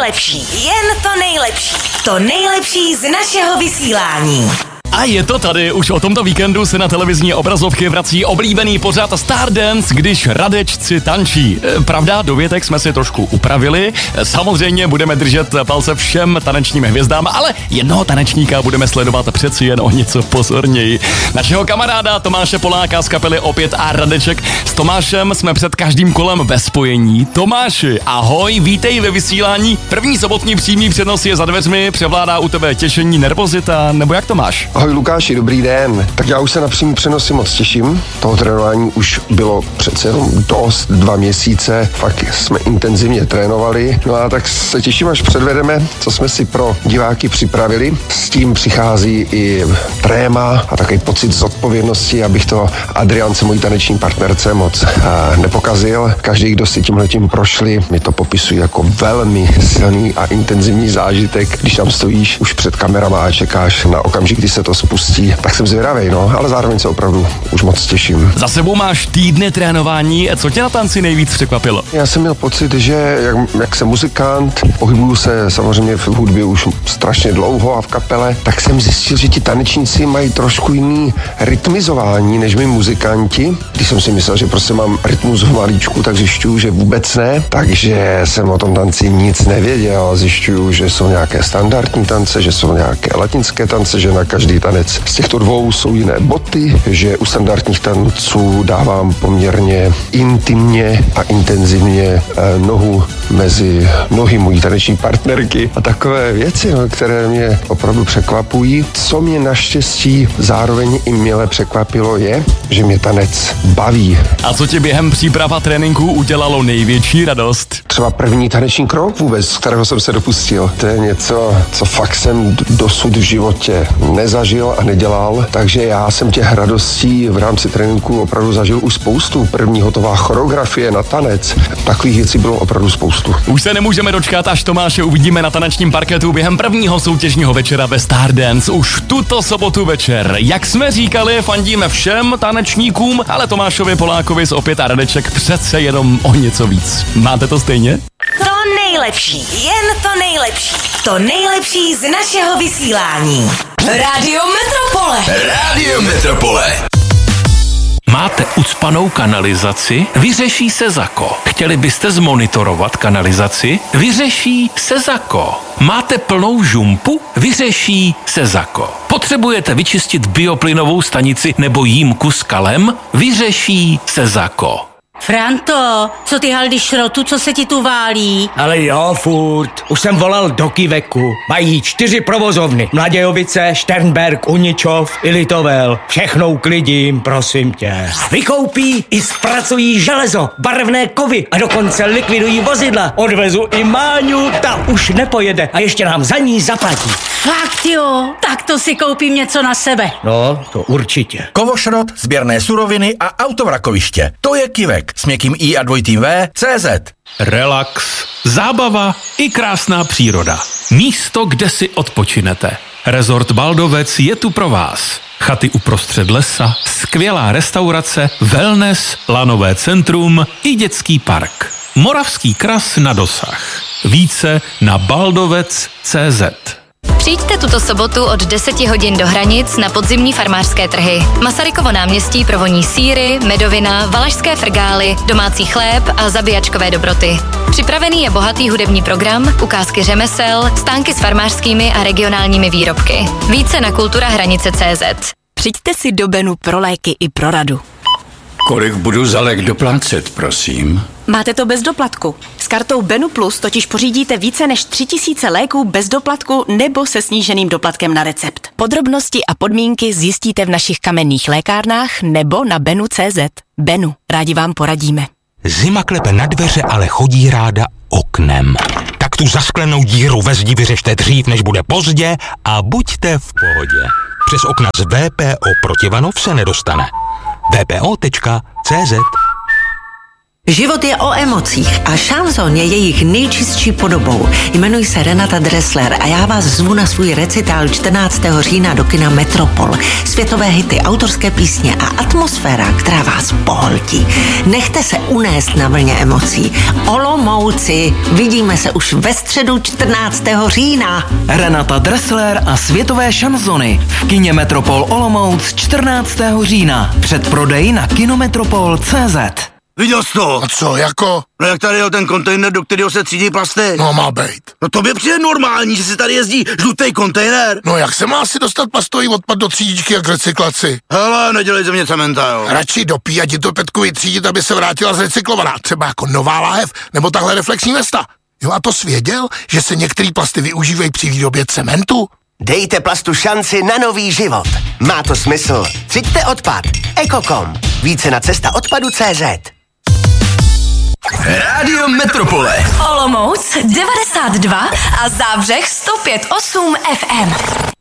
nejlepší, jen to nejlepší. To nejlepší z našeho vysílání. A je to tady, už o tomto víkendu se na televizní obrazovky vrací oblíbený pořad Stardance, když Radečci tančí. Pravda, dovětek jsme si trošku upravili. Samozřejmě budeme držet palce všem tanečním hvězdám, ale jednoho tanečníka budeme sledovat přeci jen o něco pozorněji. Našeho kamaráda Tomáše Poláka z kapely Opět a Radeček. S Tomášem jsme před každým kolem ve spojení. Tomáši, ahoj, vítej ve vysílání. První sobotní přímý přenos je za dveřmi, převládá u tebe těšení, nervozita, nebo jak to máš? Ahoj Lukáši, dobrý den. Tak já už se na přímý přenosy moc těším. Toho trénování už bylo přece jenom dost, 2 měsíce. Fakt jsme intenzivně trénovali. No a tak se těším, až předvedeme, co jsme si pro diváky připravili. S tím přichází i tréma a takový pocit zodpovědnosti, abych to Adriance, mojí taneční partnerce, moc nepokazil. Každý, kdo si tímhletím prošli, mi to popisují jako velmi silný a intenzivní zážitek, když tam stojíš už před kamerama a čekáš na okamžik, kdy se to spustí, tak jsem zvědavej, ale zároveň se opravdu už moc těším. Za sebou máš týdny trénování, co tě na tanci nejvíc překvapilo? Já jsem měl pocit, že jak jsem muzikant, pohybuju se samozřejmě v hudbě už strašně dlouho a v kapele, tak jsem zjistil, že ti tanečníci mají trošku jiný rytmizování než my muzikanti. Když jsem si myslel, že prostě mám rytmus v malíčku, tak zjišťuju, že vůbec ne, takže jsem o tom tanci nic nevěděl. Zjišťuju, že jsou nějaké standardní tance, že jsou nějaké latinské tance, že na každý tanec z těchto dvou jsou jiné boty, že u standardních tanců dávám poměrně intimně a intenzivně nohu mezi nohy mojí taneční partnerky a takové věci, které mě opravdu překvapují. Co mě naštěstí zároveň i milé překvapilo je, že mě tanec baví. A co ti během příprava tréninku udělalo největší radost? Třeba první taneční krok vůbec, z kterého jsem se dopustil. To je něco, co fakt jsem dosud v životě nezažil a nedělal, takže já jsem těch radostí v rámci tréninku opravdu zažil už spoustu. První hotová choreografie na tanec, takových věcí bylo opravdu spoustu. Už se nemůžeme dočkat, až Tomáše uvidíme na tanečním parketu během prvního soutěžního večera ve Stardance už tuto sobotu večer. Jak jsme říkali, fandíme všem tanečníkům, ale Tomášovi Polákovi z Opět a Radeček přece jenom o něco víc. Máte to stejně? To nejlepší, jen to nejlepší. To nejlepší z našeho vysílání. Rádio Metropole. Rádio Metropole. Máte ucpanou kanalizaci? Vyřeší Sezako. Chtěli byste zmonitorovat kanalizaci? Vyřeší Sezako. Máte plnou žumpu? Vyřeší Sezako. Potřebujete vyčistit bioplynovou stanici nebo jímku s kalem? Vyřeší Sezako. Franto, co ty haldy šrotu, co se ti tu válí? Ale jo, furt. Už jsem volal do Kiveku. Mají 4 provozovny. Mladějovice, Šternberk, Uničov i Litovel. Všechno uklidím, prosím tě. Vykoupí i zpracují železo, barevné kovy a dokonce likvidují vozidla. Odvezu i Máňu, ta už nepojede a ještě nám za ní zaplatí. Fakt jo, tak to si koupím něco na sebe. No, to určitě. Kovošrot, sběrné suroviny a autovrakoviště. To je Kivek s měkkým i a dvojitým V, CZ. Relax, zábava i krásná příroda. Místo, kde si odpočinete. Rezort Baldovec je tu pro vás. Chaty uprostřed lesa, skvělá restaurace, wellness, lanové centrum i dětský park. Moravský kras na dosah. Více na baldovec.cz. Přijďte tuto sobotu od 10 hodin do Hranic na podzimní farmářské trhy. Masarykovo náměstí provoní sýry, medovina, valašské frgály, domácí chléb a zabíjačkové dobroty. Připravený je bohatý hudební program, ukázky řemesel, stánky s farmářskými a regionálními výrobky. Více na kulturahranice.cz. Přijďte si do Benu pro léky i pro radu. Kolik budu za lék doplácet, prosím? Máte to bez doplatku. S kartou Benu Plus totiž pořídíte více než 3000 léků bez doplatku nebo se sníženým doplatkem na recept. Podrobnosti a podmínky zjistíte v našich kamenných lékárnách nebo na benu.cz. Benu, rádi vám poradíme. Zima klepe na dveře, ale chodí ráda oknem. Tak tu zasklenou díru ve zdi vyřešte dřív, než bude pozdě a buďte v pohodě. Přes okna z VPO Protivanov se nedostane. vpo.cz. Život je o emocích a šanson je jejich nejčistší podobou. Jmenuji se Renata Dressler a já vás zvu na svůj recitál 14. října do kina Metropol. Světové hity, autorské písně a atmosféra, která vás pohltí. Nechte se unést na vlně emocí. Olomouci, vidíme se už ve středu 14. října. Renata Dressler a světové šanzony v kině Metropol Olomouc 14. října. Předprodej na kinometropol.cz. Viděl jsi to? A co, jako? No jak tady je ten kontejner, do kterého se třídí plasty? No má bejt. No tobě přijde normální, že si tady jezdí žlutý kontejner? No jak se má asi dostat plastový odpad do třídičky a k recyklaci? Hele, nedělej ze mě cementa, jo. Radši dopí a ti to Petku vytřídit, aby se vrátila zrecyklovaná. Třeba jako nová láhev, nebo tahle reflexní vesta. Jo, a to jsi věděl, že se některé plasty využívají při výrobě cementu? Dejte plastu šanci na nový život. Má to smysl. Třiďte odpad. Ekokom. Více na cestaodpadu.cz. Rádio Metropole. Olomouc 92 a Zábřeh 105.8 FM.